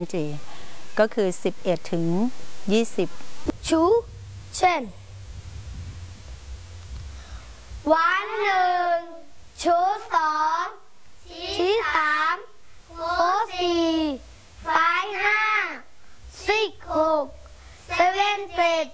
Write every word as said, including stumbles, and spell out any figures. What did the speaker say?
จีก็คือสิบเอ็ดถึงยี่สิบชูเช่นวันหนึ่งชูสองชี้สามโฟสี่ไฟห้าซิกหกเซเว่นเจ็ด